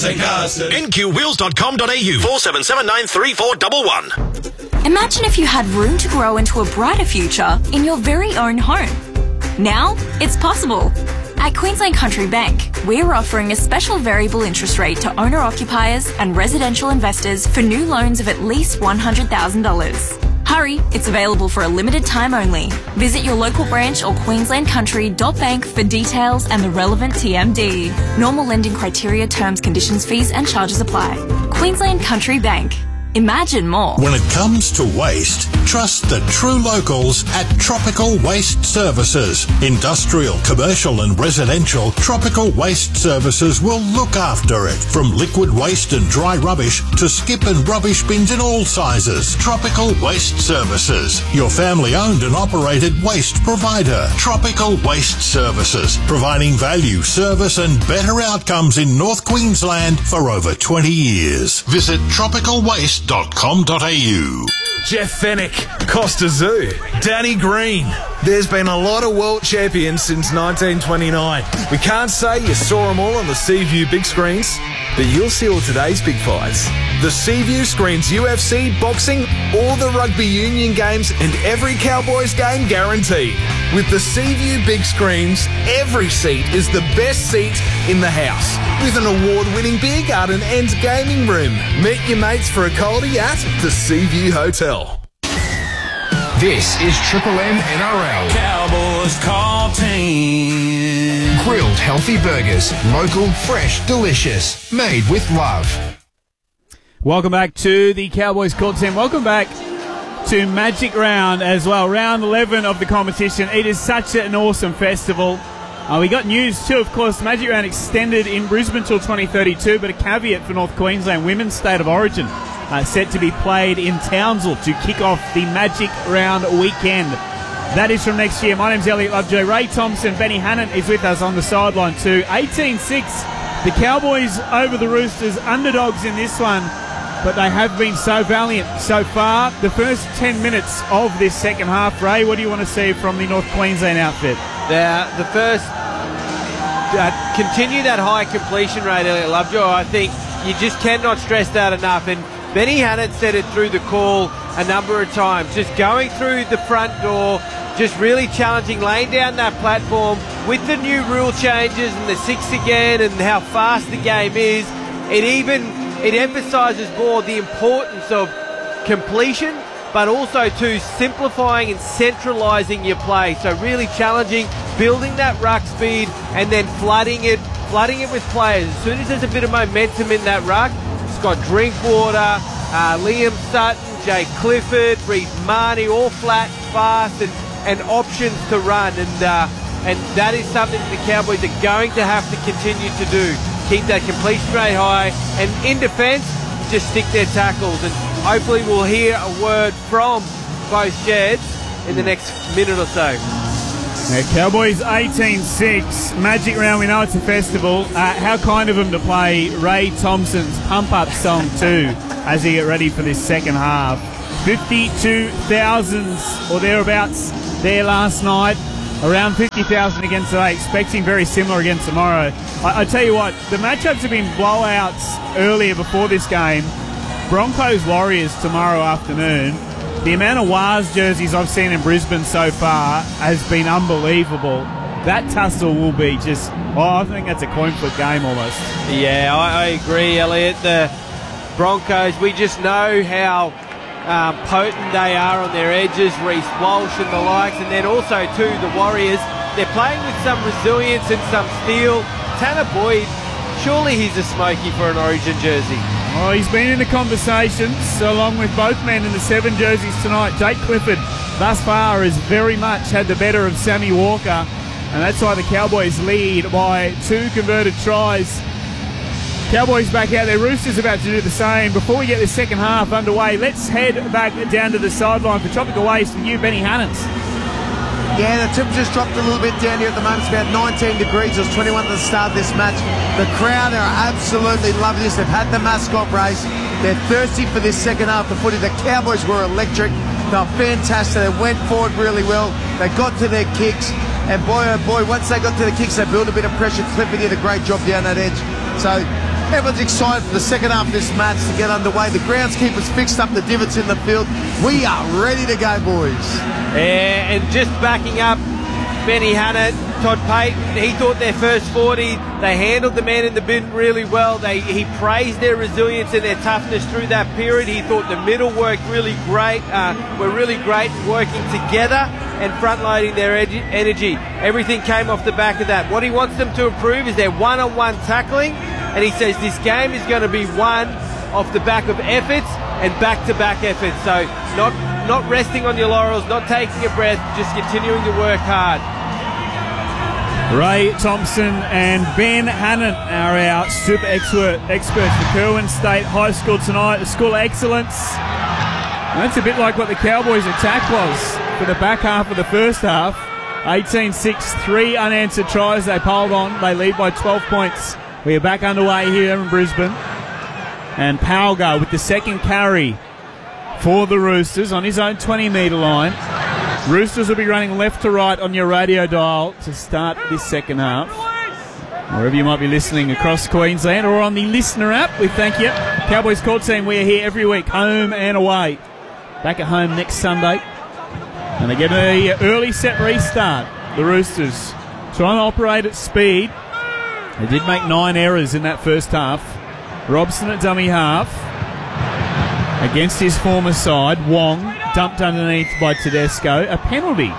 St Carsten. NQWheels.com.au 47793411. Imagine if you had room to grow into a brighter future in your very own home. Now, it's possible. At Queensland Country Bank, we're offering a special variable interest rate to owner-occupiers and residential investors for new loans of at least $100,000. Hurry, it's available for a limited time only. Visit your local branch or queenslandcountry.bank for details and the relevant TMD. Normal lending criteria, terms, conditions, fees and charges apply. Queensland Country Bank. Imagine more. When it comes to waste, trust the true locals at Tropical Waste Services. Industrial, commercial and residential, Tropical Waste Services will look after it. From liquid waste and dry rubbish to skip and rubbish bins in all sizes. Tropical Waste Services, your family-owned and operated waste provider. Tropical Waste Services, providing value, service and better outcomes in North Queensland for over 20 years. Visit tropicalwaste.com.au. Jeff Fennick, Costa Zoo, Danny Green. There's been a lot of world champions since 1929. We can't say you saw them all on the Seaview big screens, but you'll see all today's big fights. The Seaview screens UFC, boxing, all the rugby union games and every Cowboys game guaranteed. With the Seaview big screens, every seat is the best seat in the house. With an award-winning beer garden and gaming room. Meet your mates for a coldie at the Seaview Hotel. This is Triple M NRL. Cowboys call team. Grilled healthy burgers. Local, fresh, delicious. Made with love. Welcome back to the Cowboys Call Team. Welcome back to Magic Round as well. Round 11 of the competition. It is such an awesome festival. We got news too, of course. The Magic Round extended in Brisbane till 2032, but a caveat for North Queensland. Women's State of Origin set to be played in Townsville to kick off the Magic Round weekend. That is from next year. My name's Elliot Lovejoy. Ray Thompson, Benny Hannon is with us on the sideline too. 18-6. The Cowboys over the Roosters, underdogs in this one, but they have been so valiant so far. The first 10 minutes of this second half, Ray, what do you want to see from the North Queensland outfit? The first, continue that high completion rate, Elliot Lovejoy. I think you just cannot stress that enough. And Benny Hannon said it through the call a number of times. Just going through the front door, just really challenging, laying down that platform with the new rule changes and the 6 again and how fast the game is. It emphasises more the importance of completion, but also to simplifying and centralising your play. So really challenging, building that ruck speed, and then flooding it with players. As soon as there's a bit of momentum in that ruck, it's got Drinkwater, Liam Sutton, Jay Clifford, Reed Marnie, all flat, fast, and options to run. And that is something the Cowboys are going to have to continue to do. Keep that completion rate high, and in defence, just stick their tackles. And hopefully we'll hear a word from both sheds in the next minute or so. Yeah, Cowboys 18-6. Magic Round, we know it's a festival. How kind of them to play Ray Thompson's pump-up song too as they get ready for this second half. 52,000 or thereabouts there last night. Around 50,000 against today, expecting very similar again tomorrow. I tell you what, the matchups have been blowouts earlier before this game. Broncos Warriors tomorrow afternoon. The amount of Wars jerseys I've seen in Brisbane so far has been unbelievable. That tussle will be just, I think that's a coin flip game almost. Yeah, I agree, Elliot. The Broncos, we just know how potent they are on their edges, Reece Walsh and the likes, and then also too the Warriors, they're playing with some resilience and some steel. Tanner Boyd, surely he's a smoky for an Origin jersey. Oh, he's been in the conversations along with both men in the 7 jerseys tonight. Jake Clifford thus far has very much had the better of Sammy Walker, and that's why the Cowboys lead by 2 converted tries. Cowboys back out there. Roosters about to do the same. Before we get the second half underway, let's head back down to the sideline for Tropical Waste with you, Benny Hannons. Yeah, the temperature's dropped a little bit down here at the moment. It's about 19 degrees. It was 21 at the start of this match. The crowd are absolutely loving this. They've had the mascot race. They're thirsty for this second half of footy. The Cowboys were electric. They were fantastic. They went forward really well. They got to their kicks. And boy, oh boy, once they got to the kicks, they built a bit of pressure. Clifford did a great job down that edge. So Everyone's excited for the second half of this match to get underway. The groundskeeper's fixed up the divots in the field. We are ready to go, boys. Yeah, and just backing up Benny Hannett, Todd Payton, he thought their first 40, they handled the man in the bin really well. He praised their resilience and their toughness through that period. He thought the middle worked really great, were really great in working together and front-loading their energy. Everything came off the back of that. What he wants them to improve is their one-on-one tackling, and he says this game is going to be won off the back of efforts and back-to-back efforts. So not resting on your laurels, not taking a breath, just continuing to work hard. Ray Thompson and Ben Hannant are our super experts for Curwin State High School tonight. The School of Excellence. And that's a bit like what the Cowboys' attack was for the back half of the first half. 18-6, 3 unanswered tries. They piled on. They lead by 12 points. We are back underway here in Brisbane. And Palga with the second carry for the Roosters on his own 20-metre line. Roosters will be running left to right on your radio dial to start this second half. Wherever you might be listening across Queensland or on the Listener app, we thank you. Cowboys Call Team, we are here every week, home and away. Back at home next Sunday. And they get an early set restart. The Roosters trying to operate at speed. They did make 9 errors in that first half. Robson at dummy half. Against his former side, Wong dumped underneath by Tedesco. A penalty.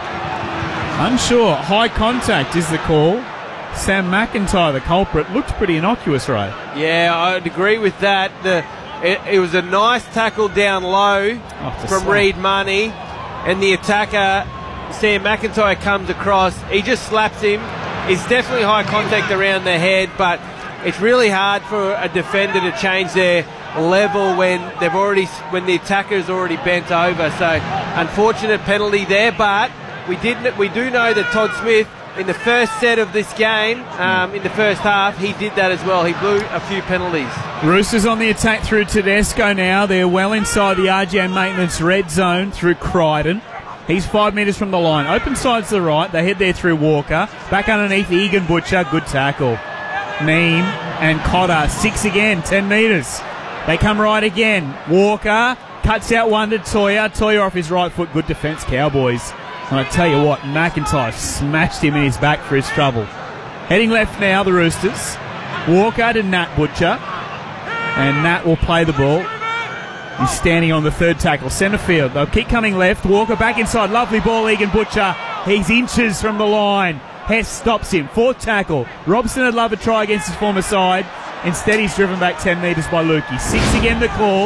Unsure. High contact is the call. Sam McIntyre, the culprit, looked pretty innocuous, Ray. Yeah, I'd agree with that. It was a nice tackle down low from Reed Marnie, and the attacker, Sam McIntyre, comes across. He just slaps him. It's definitely high contact around the head, but it's really hard for a defender to change their level when the attacker's already bent over. So unfortunate penalty there, but we do know that Todd Smith in the first set of this game, in the first half, he did that as well. He blew a few penalties. Roosters on the attack through Tedesco now. They're well inside the RGA maintenance red zone through Crichton. He's 5 metres from the line. Open side to the right. They head there through Walker. Back underneath Egan Butcher. Good tackle. Neem and Cotter. 6 again. 10 metres. They come right again. Walker cuts out one to Toya. Toya off his right foot. Good defence, Cowboys. And I tell you what, McIntyre smashed him in his back for his trouble. Heading left now, the Roosters. Walker to Nat Butcher. And Nat will play the ball. He's standing on the third tackle. Centre field. They'll keep coming left. Walker back inside. Lovely ball, Egan Butcher. He's inches from the line. Hess stops him. Fourth tackle. Robson would love a try against his former side. Instead, he's driven back 10 metres by Lukey. 6 again to call.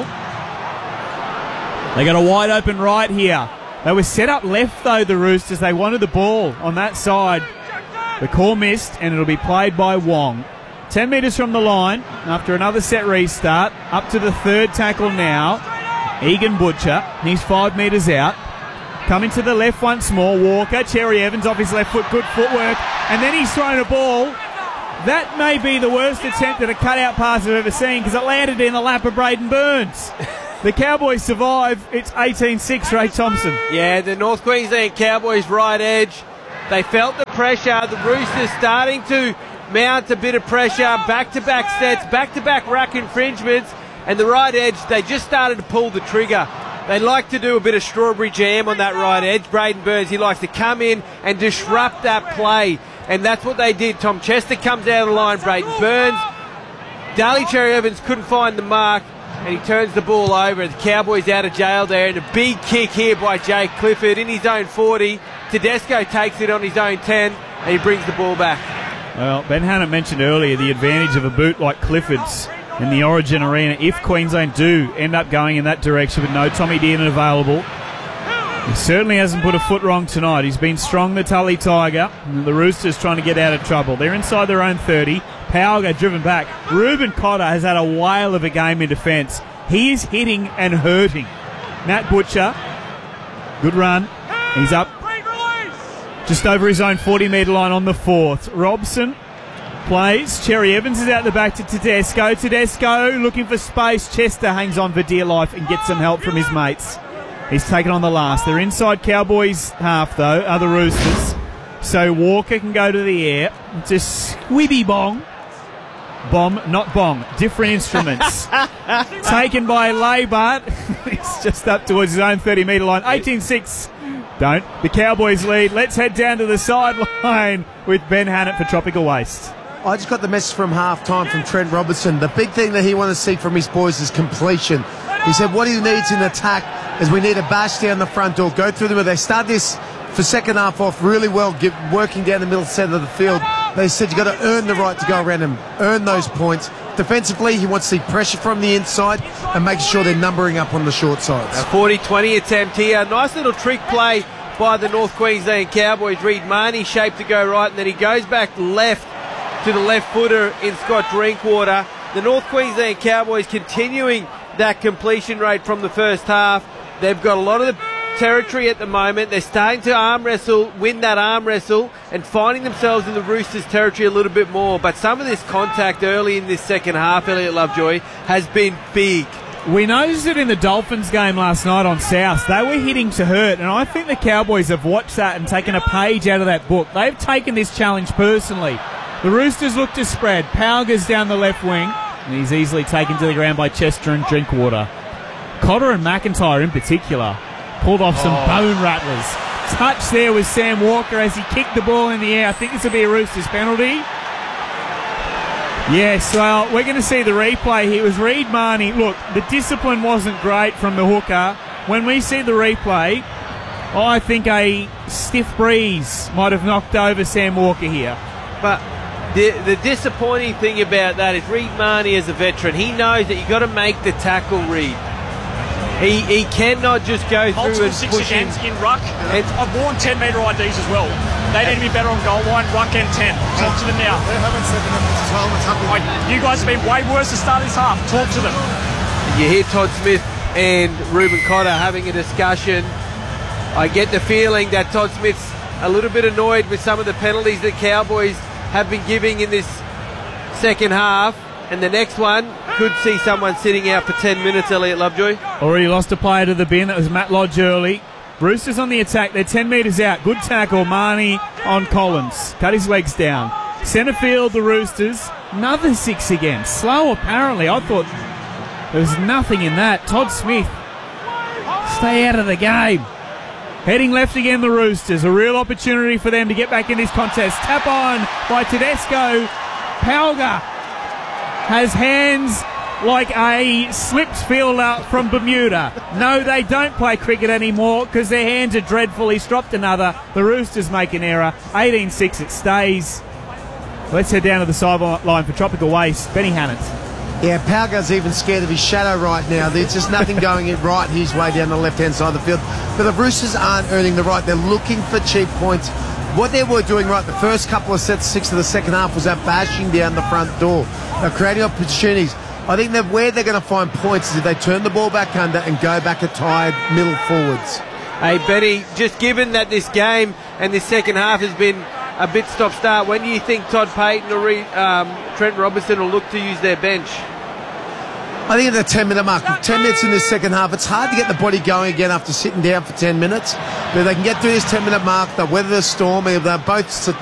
They got a wide open right here. They were set up left, though, the Roosters. They wanted the ball on that side. The call missed, and it'll be played by Wong. 10 metres from the line after another set restart. Up to the third tackle now. Egan Butcher. He's 5 metres out. Coming to the left once more. Walker. Cherry Evans off his left foot. Good footwork. And then he's thrown a ball. That may be the worst attempt at a cutout pass I've ever seen because it landed in the lap of Braden Burns. The Cowboys survive. It's 18-6, Ray Thompson. Yeah, the North Queensland Cowboys right edge. They felt the pressure. The Roosters starting to mount a bit of pressure. Back-to-back sets, back-to-back rack infringements. And the right edge, they just started to pull the trigger. They like to do a bit of strawberry jam on that right edge. Braden Burns, he likes to come in and disrupt that play. And that's what they did. Tom Chester comes out of the line. Braden Burns. Daly Cherry Evans couldn't find the mark. And he turns the ball over. The Cowboys out of jail there. And a big kick here by Jake Clifford in his own 40. Tedesco takes it on his own 10. And he brings the ball back. Well, Ben Hannah mentioned earlier the advantage of a boot like Clifford's in the Origin Arena if Queensland do end up going in that direction with no Tommy Dearden available. He certainly hasn't put a foot wrong tonight. He's been strong, the Tully Tiger. And the Roosters trying to get out of trouble. They're inside their own 30. Powell driven back. Ruben Cotter has had a whale of a game in defence. He is hitting and hurting. Nat Butcher. Good run. He's up just over his own 40-metre line on the fourth. Robson plays. Cherry Evans is out the back to Tedesco. Tedesco looking for space. Chester hangs on for dear life and gets some help from his mates. He's taken on the last. They're inside Cowboys half, though, are the Roosters. So Walker can go to the air. It's a squibby bong. Bomb, not bong. Different instruments. Taken by Labart. He's just up towards his own 30-metre line. 18-6. Don't. The Cowboys lead. Let's head down to the sideline with Ben Hannett for Tropical Waste. I just got the message from half-time from Trent Robertson. The big thing that he wants to see from his boys is completion. He said what he needs in attack is we need to bash down the front door, go through them. They start this for second half off really well, working down the middle centre of the field. They said you've got to earn the right to go around them, earn those points. Defensively, he wants to see pressure from the inside and making sure they're numbering up on the short sides. A 40-20 attempt here. Nice little trick play by the North Queensland Cowboys. Reed Marnie shaped to go right, and then he goes back left to the left footer in Scott Drinkwater. The North Queensland Cowboys continuing that completion rate from the first half. They've got a lot of the territory at the moment. They're starting to arm wrestle, win that arm wrestle, and finding themselves in the Roosters' territory a little bit more. But some of this contact early in this second half, Elliot Lovejoy, has been big. We noticed it in the Dolphins game last night on South. They were hitting to hurt, and I think the Cowboys have watched that and taken a page out of that book. They've taken this challenge personally. The Roosters look to spread. Pauga's down the left wing, and he's easily taken to the ground by Chester and Drinkwater. Cotter and McIntyre in particular pulled off some bone rattlers. Touch there with Sam Walker as he kicked the ball in the air. I think this will be a Roosters penalty. Yes, well, we're going to see the replay here. It was Reed Marnie. Look, the discipline wasn't great from the hooker. When we see the replay, I think a stiff breeze might have knocked over Sam Walker here. But the disappointing thing about that is Reed Marnie as a veteran, he knows that you've got to make the tackle, Reed. He cannot just go through and push him. In ruck. I've worn 10-metre IDs as well. They need to be better on goal line, ruck and 10. Talk to them now. They're having second efforts as well. What's happening? You guys have been way worse to start this half. Talk to them. You hear Todd Smith and Ruben Cotter having a discussion. I get the feeling that Todd Smith's a little bit annoyed with some of the penalties that Cowboys have been giving in this second half. And the next one could see someone sitting out for 10 minutes, Elliot Lovejoy. Already lost a player to the bin. That was Matt Lodge early. Roosters on the attack. They're 10 metres out. Good tackle. Marnie on Collins. Cut his legs down. Centre field, the Roosters. Another 6 again. Slow, apparently. I thought there was nothing in that. Todd Smith. Stay out of the game. Heading left again, the Roosters. A real opportunity for them to get back in this contest. Tap on by Tedesco. Pauga has hands like a slipped fielder from Bermuda. No, they don't play cricket anymore because their hands are dreadful. He's dropped another. The Roosters make an error. 18-6, it stays. Let's head down to the sideline for Tropical Waste. Benny Hannett. Yeah, Pauga's even scared of his shadow right now. There's just nothing going right his way down the left-hand side of the field. But the Roosters aren't earning the right. They're looking for cheap points. What they were doing right the first couple of sets, 6 of the second half, was that bashing down the front door. They're creating opportunities. I think that where they're going to find points is if they turn the ball back under and go back at tired middle forwards. Hey, Benny, just given that this game and this second half has been a bit stop-start, when do you think Todd Payton or Trent Robinson will look to use their bench? I think at the 10-minute mark, 10 minutes in this second half, it's hard to get the body going again after sitting down for 10 minutes. But if they can get through this 10-minute mark, they'll weather the storm. They're both